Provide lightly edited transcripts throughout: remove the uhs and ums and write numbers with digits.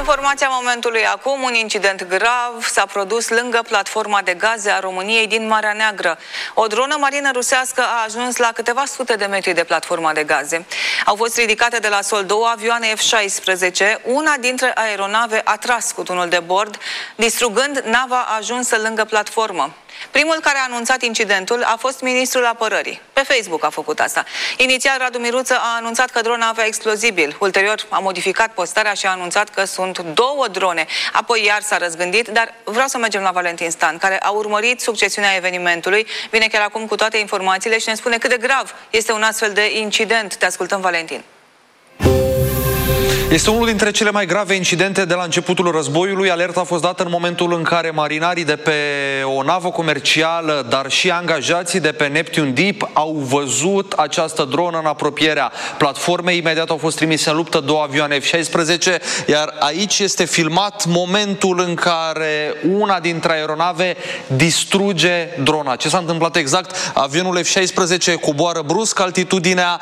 Informația momentului acum, un incident grav s-a produs lângă platforma de gaze a României din Marea Neagră. O dronă marină rusească a ajuns la câteva sute de metri de platforma de gaze. Au fost ridicate de la sol 2 avioane F-16, una dintre aeronave a tras cu tunul de bord, distrugând nava ajunsă lângă platformă. Primul care a anunțat incidentul a fost ministrul apărării. Pe Facebook a făcut asta. Inițial, Radu Miruță a anunțat că drona avea explozibil. Ulterior a modificat postarea și a anunțat că sunt 2 drone. Apoi iar s-a răzgândit, dar vreau să mergem la Valentin Stan, care a urmărit succesiunea evenimentului. Vine chiar acum cu toate informațiile și ne spune cât de grav este un astfel de incident. Te ascultăm, Valentin. Este unul dintre cele mai grave incidente de la începutul războiului. Alerta a fost dată în momentul în care marinarii de pe o navă comercială, dar și angajații de pe Neptune Deep au văzut această dronă în apropierea platformei. Imediat au fost trimise în luptă 2 avioane F-16, iar aici este filmat momentul în care una dintre aeronave distruge drona. Ce s-a întâmplat exact? Avionul F-16 coboară brusc, altitudinea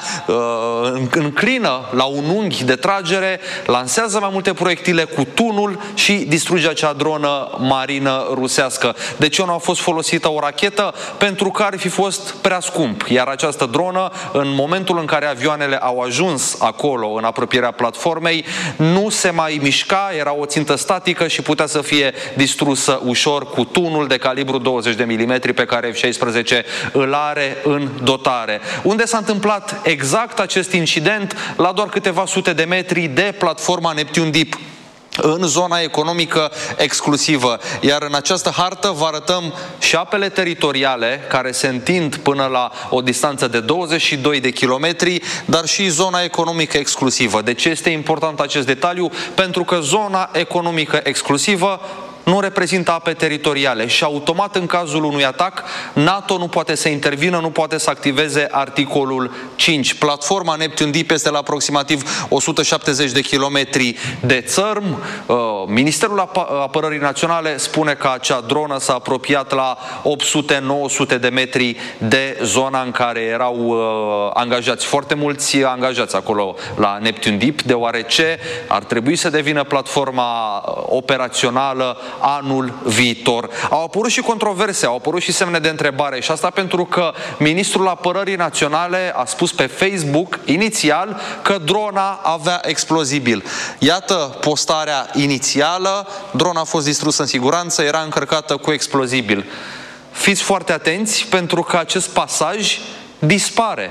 înclină la un unghi de tragere, lansează mai multe proiectile cu tunul și distruge acea dronă marină rusească. De ce nu a fost folosită o rachetă? Pentru că ar fi fost prea scump. Iar această dronă, în momentul în care avioanele au ajuns acolo, în apropierea platformei, nu se mai mișca, era o țintă statică și putea să fie distrusă ușor cu tunul de calibru 20 de milimetri pe care F-16 îl are în dotare. Unde s-a întâmplat exact acest incident? La doar câteva sute de metri de platforma Neptune Deep, în zona economică exclusivă. Iar în această hartă vă arătăm și apele teritoriale care se întind până la o distanță de 22 de kilometri, dar și zona economică exclusivă. De ce este important acest detaliu? Pentru că zona economică exclusivă nu reprezintă ape teritoriale și automat în cazul unui atac NATO nu poate să intervină, nu poate să activeze articolul 5. Platforma Neptune Deep este la aproximativ 170 de kilometri de țărm. Ministerul Apărării Naționale spune că acea dronă s-a apropiat la 800-900 de metri de zona în care erau angajați. Foarte mulți angajați acolo la Neptune Deep, deoarece ar trebui să devină platforma operațională anul viitor. Au apărut și controverse, au apărut și semne de întrebare și asta pentru că Ministrul Apărării Naționale a spus pe Facebook inițial că drona avea explozibil. Iată postarea inițială, drona a fost distrusă în siguranță, era încărcată cu explozibil. Fiți foarte atenți pentru că acest pasaj dispare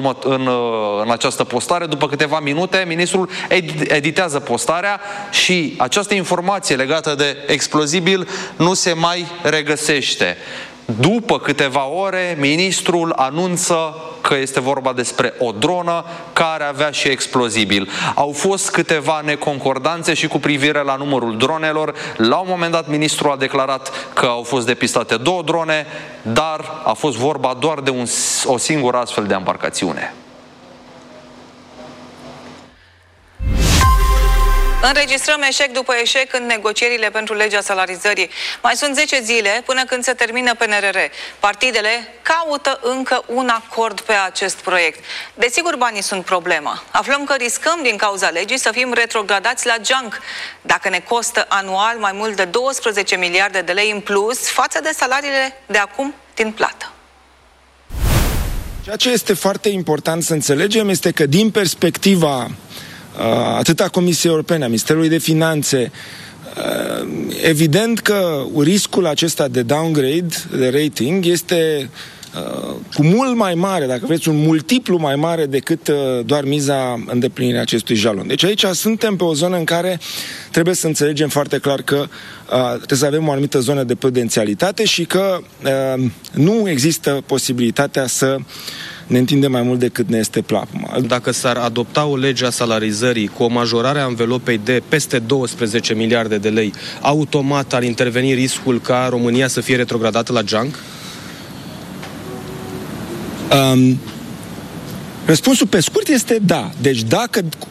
în această postare. După câteva minute, ministrul editează postarea și această informație legată de explozibil nu se mai regăsește. După câteva ore, ministrul anunță că este vorba despre o dronă care avea și explozibil. Au fost câteva neconcordanțe și cu privire la numărul dronelor. La un moment dat, ministrul a declarat că au fost depistate 2 drone, dar a fost vorba doar de o singură astfel de embarcațiune. Înregistrăm eșec după eșec în negocierile pentru legea salarizării. Mai sunt 10 zile până când se termină PNRR. Partidele caută încă un acord pe acest proiect. Desigur, banii sunt problema. Aflăm că riscăm din cauza legii să fim retrogradați la junk, dacă ne costă anual mai mult de 12 miliarde de lei în plus față de salariile de acum din plată. Ceea ce este foarte important să înțelegem este că din perspectiva atât a Comisiei Europene, a Ministerului de Finanțe, evident că riscul acesta de downgrade, de rating, este cu mult mai mare, dacă vreți, un multiplu mai mare decât doar miza îndeplinirii acestui jalon. Deci aici suntem pe o zonă în care trebuie să înțelegem foarte clar că trebuie să avem o anumită zonă de prudențialitate și că nu există posibilitatea să ne întinde mai mult decât ne este plapuma. Dacă s-ar adopta o lege a salarizării cu o majorare a învelopei de peste 12 miliarde de lei, automat ar interveni riscul ca România să fie retrogradată la junk? Răspunsul pe scurt este da. Deci dacă